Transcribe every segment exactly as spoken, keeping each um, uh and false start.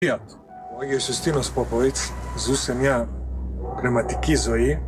του. Ο Άγιος Ιουστίνος Πόποβιτς ζούσε μια πνευματική ζωή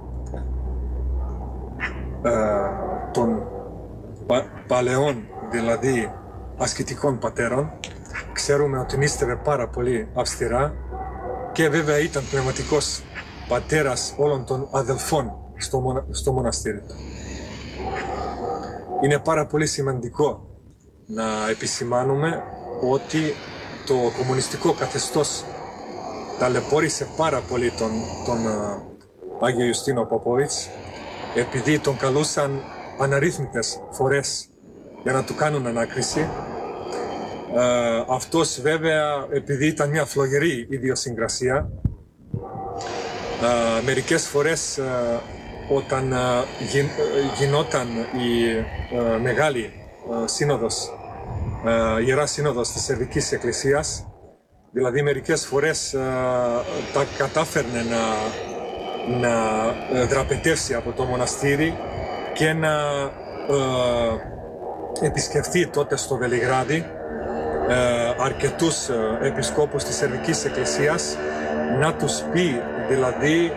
ε, των πα, παλαιών, δηλαδή ασκητικών πατέρων. Ξέρουμε ότι νίστευε πάρα πολύ αυστηρά και βέβαια ήταν πνευματικός πατέρας όλων των αδελφών στο, μονα, στο μοναστήρι του. Είναι πάρα πολύ σημαντικό να επισημάνουμε ότι το κομμουνιστικό καθεστώς ταλαιπώρησε πάρα πολύ τον, τον uh, Άγιο Ιουστίνο Πόποβιτς, επειδή τον καλούσαν αναρρύθμιτες φορές για να του κάνουν ανάκριση. Uh, αυτός βέβαια, επειδή ήταν μια φλογερή ιδιοσυγκρασία, uh, μερικές φορές uh, όταν uh, γι, uh, γινόταν η uh, μεγάλη uh, σύνοδος, Uh, Ιερά Σύνοδος της Σερβικής Εκκλησίας, δηλαδή μερικές φορές uh, τα κατάφερνε να, να uh, δραπετεύσει από το μοναστήρι και να uh, επισκεφθεί τότε στο Βελιγράδι uh, αρκετούς uh, επισκόπους της Σερβικής Εκκλησίας, να τους πει δηλαδή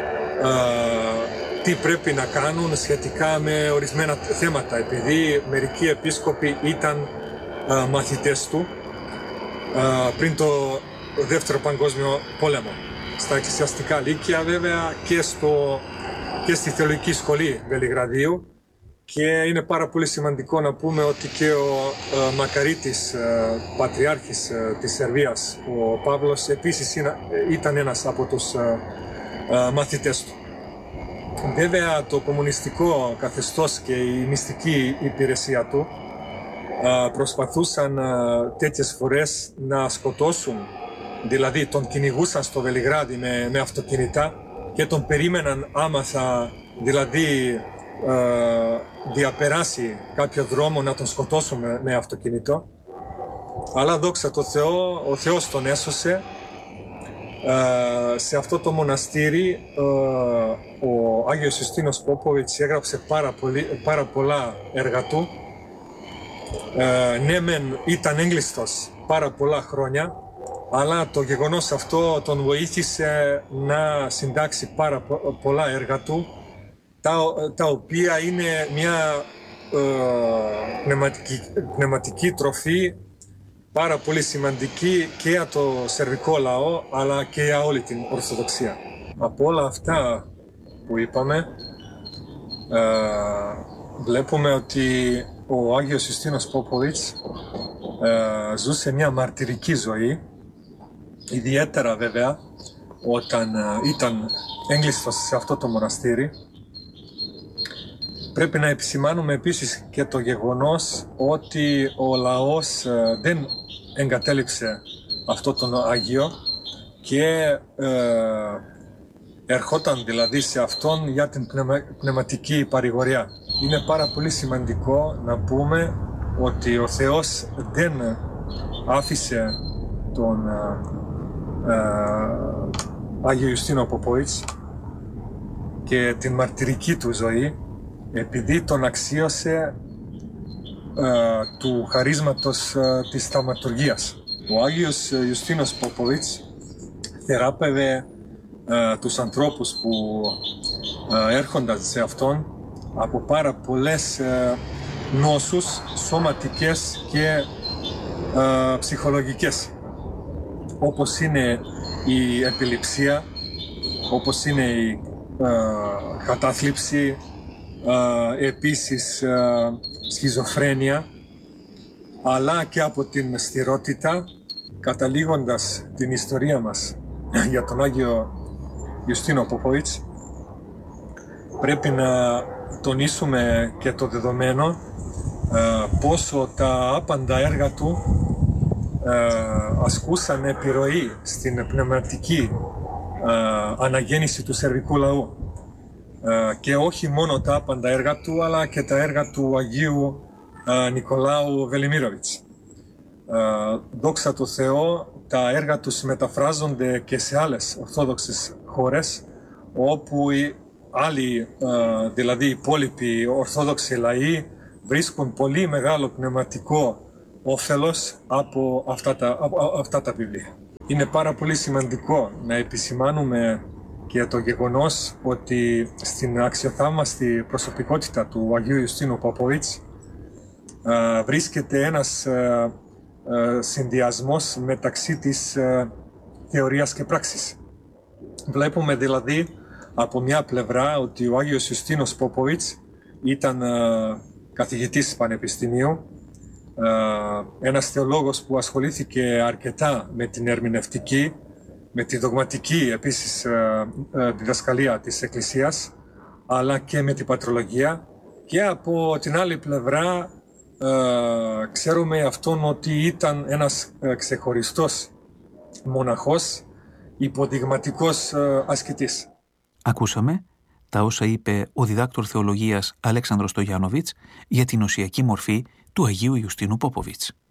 uh, τι πρέπει να κάνουν σχετικά με ορισμένα θέματα, επειδή μερικοί επίσκοποι ήταν Uh, μαθητές του uh, πριν το Δεύτερο Παγκόσμιο Πόλεμο, στα εκκλησιαστικά λύκεια βέβαια και, στο, και στη Θεολογική Σχολή Βελιγραδίου. Και είναι πάρα πολύ σημαντικό να πούμε ότι και ο uh, Μακαρίτης, uh, Πατριάρχης uh, της Σερβίας, ο Παύλος, επίσης είναι, ήταν ένας από τους uh, uh, μαθητές του. Βέβαια το κομμουνιστικό καθεστώς και η μυστική υπηρεσία του Uh, προσπαθούσαν uh, τέτοιες φορές να σκοτώσουν, δηλαδή τον κυνηγούσαν στο Βελιγράδι με, με αυτοκίνητα και τον περίμεναν άμα θα δηλαδή uh, διαπεράσει κάποιο δρόμο να τον σκοτώσουν με, με αυτοκίνητο. Αλλά δόξα τω Θεώ, ο Θεός τον έσωσε. Uh, σε αυτό το μοναστήρι uh, ο Άγιος Ιουστίνος Πόποβιτς έγραψε πάρα, πολύ, πάρα πολλά έργα του. Uh, ναι μεν ήταν έγκλειστος πάρα πολλά χρόνια, αλλά το γεγονός αυτό τον βοήθησε να συντάξει πάρα πολλά έργα του, τα, τα οποία είναι μια uh, πνευματική, πνευματική τροφή πάρα πολύ σημαντική και για το σερβικό λαό αλλά και για όλη την Ορθοδοξία. Από όλα αυτά που είπαμε uh, βλέπουμε ότι ο Άγιος Ιουστίνος Πόποβιτς ε, ζούσε μια μαρτυρική ζωή, ιδιαίτερα βέβαια όταν ε, ήταν έγκλειστος σε αυτό το μοναστήρι. Πρέπει να επισημάνουμε επίσης και το γεγονός ότι ο λαός ε, δεν εγκατέλειψε αυτό τον Άγιο και ε, ερχόταν δηλαδή σε αυτόν για την πνευμα, πνευματική παρηγοριά. Είναι πάρα πολύ σημαντικό να πούμε ότι ο Θεός δεν άφησε τον ε, ε, Άγιο Ιουστίνο Πόποβιτς και την μαρτυρική του ζωή, επειδή τον αξίωσε ε, του χαρίσματος ε, της θαυματουργίας. Ο Άγιος Ιουστίνος Πόποβιτς θεράπευε Uh, τους ανθρώπους που uh, έρχονταν σε αυτόν από πάρα πολλές uh, νόσους σωματικές και uh, ψυχολογικές, όπως είναι η επιληψία, όπως είναι η uh, κατάθλιψη, uh, επίσης uh, σχιζοφρένεια, αλλά και από την στηρότητα. Καταλήγοντας την ιστορία μας για τον Άγιο Ιουστίνο Πόποβιτς, πρέπει να τονίσουμε και το δεδομένο ε, πόσο τα άπαντα έργα του ε, ασκούσαν επιρροή στην πνευματική ε, αναγέννηση του σερβικού λαού. Ε, και όχι μόνο τα άπαντα έργα του, αλλά και τα έργα του Αγίου ε, Νικολάου Βελιμίροβιτς. Ε, δόξα τω Θεώ, τα έργα τους μεταφράζονται και σε άλλες ορθόδοξες χώρες, όπου οι άλλοι, δηλαδή οι υπόλοιποι ορθόδοξοι λαοί, βρίσκουν πολύ μεγάλο πνευματικό όφελος από αυτά τα, από αυτά τα βιβλία. είναι πάρα πολύ σημαντικό να επισημάνουμε και το γεγονός ότι στην αξιοθαύμαστη προσωπικότητα του Αγίου Ιουστίνου Πόποβιτς ε, βρίσκεται ένας ε, ε, συνδυασμός μεταξύ της ε, θεωρίας και πράξης. Βλέπουμε δηλαδή από μια πλευρά ότι ο Άγιος Ιουστίνος Πόποβιτς ήταν ε, καθηγητής πανεπιστημίου, ε, ένας θεολόγος που ασχολήθηκε αρκετά με την ερμηνευτική, με τη δογματική επίσης ε, ε, διδασκαλία της Εκκλησίας, αλλά και με την πατρολογία, και από την άλλη πλευρά ε, ξέρουμε αυτόν ότι ήταν ένας ε, ξεχωριστός μοναχός, υποδειγματικός ε, ασκητής. Ακούσαμε τα όσα είπε ο διδάκτορ θεολογίας Αλέξανδρος Στογιάνοβιτς για την οσιακή μορφή του Αγίου Ιουστίνου Πόποβιτς.